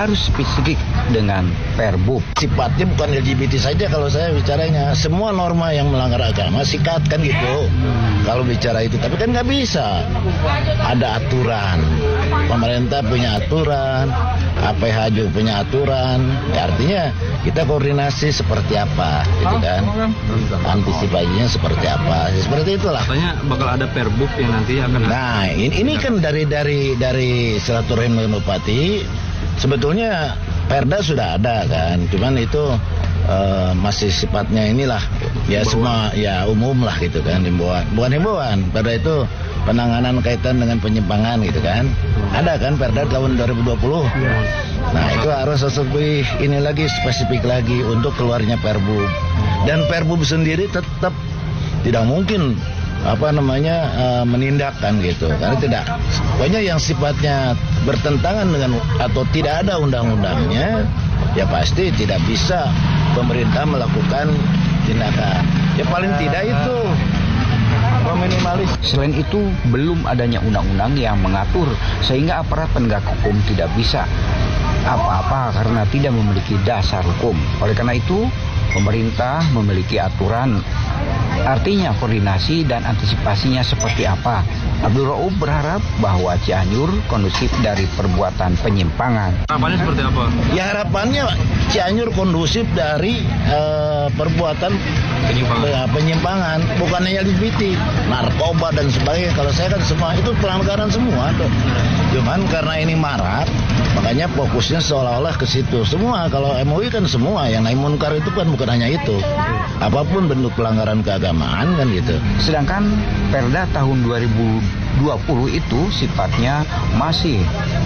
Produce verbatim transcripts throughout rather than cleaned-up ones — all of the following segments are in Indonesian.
harus spesifik dengan Perbub. Sifatnya bukan L G B T saja kalau saya bicaranya. Semua norma yang melanggar agama sikat kan gitu. Kalau bicara itu, tapi kan nggak bisa. Ada aturan. Pemerintah punya aturan, A P H juga punya aturan. Ya, artinya kita koordinasi seperti apa, gitu kan? Antisipasinya seperti apa? Seperti itulah. Katanya bakal ada Perbub yang nanti akan. Nah, ini, ini kan dari dari dari silaturahim dengan bupati. Sebetulnya Perda sudah ada kan, cuman itu uh, masih sifatnya inilah ya semua ya umum lah gitu kan, himbauan. Bukan himbauan, Perda itu penanganan kaitan dengan penyimpangan gitu kan. Ada kan Perda tahun dua ribu dua puluh. Nah, itu harus lebih ini lagi spesifik lagi untuk keluarnya Perbub. Dan Perbub sendiri tetap tidak mungkin apa namanya uh, menindakkan gitu, karena tidak pokoknya yang sifatnya bertentangan dengan atau tidak ada undang-undangnya ya pasti tidak bisa pemerintah melakukan tindakan. Ya paling tidak itu meminimalis. Selain itu, belum adanya undang-undang yang mengatur sehingga aparat penegak hukum tidak bisa apa-apa karena tidak memiliki dasar hukum. Oleh karena itu, pemerintah memiliki aturan. Artinya koordinasi dan antisipasinya seperti apa? Abdul Rauf berharap bahwa Cianjur kondusif dari perbuatan penyimpangan. Harapannya seperti apa? Ya harapannya Cianjur kondusif dari uh, perbuatan Penyimpangan. uh, penyimpangan, bukan hanya L G B T, narkoba dan sebagainya. Kalau saya kan semua itu pelanggaran semua tuh. Cuman karena ini marak, makanya fokusnya seolah-olah ke situ. Semua kalau M U I kan semua yang naik munkar itu kan bukan hanya itu. Apapun bentuk pelanggaran keagamaan kan gitu. Sedangkan Perda tahun dua ribu dua puluh itu sifatnya masih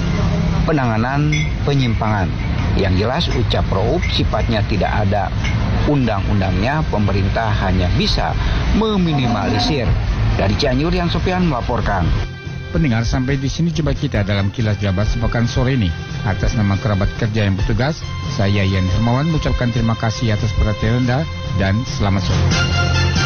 penanganan penyimpangan. Yang jelas ucap Rauf sifatnya tidak ada undang-undangnya, pemerintah hanya bisa meminimalisir. Dari Cianjur, Yang Sofian melaporkan. Pendengar, sampai di sini jumpa kita dalam Kilas Jabar sepekan sore ini. Atas nama kerabat kerja yang bertugas, saya Yan Hermawan mengucapkan terima kasih atas perhatian Anda dan selamat sore.